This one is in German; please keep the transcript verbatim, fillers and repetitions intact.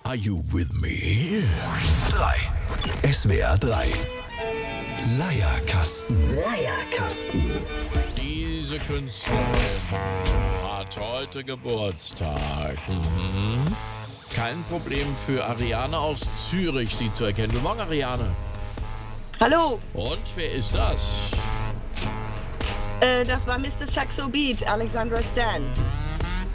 Are you with me? drei. S W R drei. Leierkasten. Leierkasten. Diese Künstlerin hat heute Geburtstag. Mhm. Kein Problem für Ariane aus Zürich, sie zu erkennen. Guten Morgen, Ariane. Hallo, Und wer ist das? äh, das war Mister Saxo Beat, Alexandra Stan.